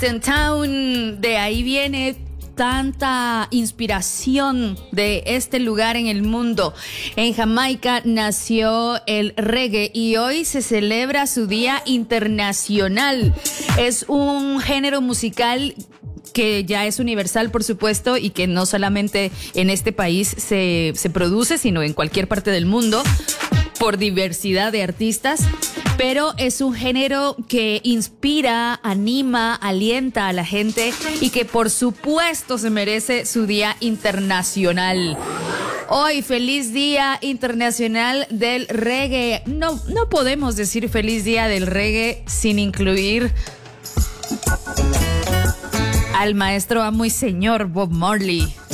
Town, de ahí viene tanta inspiración de este lugar en el mundo. En Jamaica nació el reggae y hoy se celebra su Día Internacional. Es un género musical que ya es universal, por supuesto, y que no solamente en este país se produce, sino en cualquier parte del mundo, por diversidad de artistas. Pero es un género que inspira, anima, alienta a la gente y que por supuesto se merece su Día Internacional. Hoy, feliz Día Internacional del Reggae. No podemos decir feliz Día del Reggae sin incluir al maestro, amo y señor Bob Marley.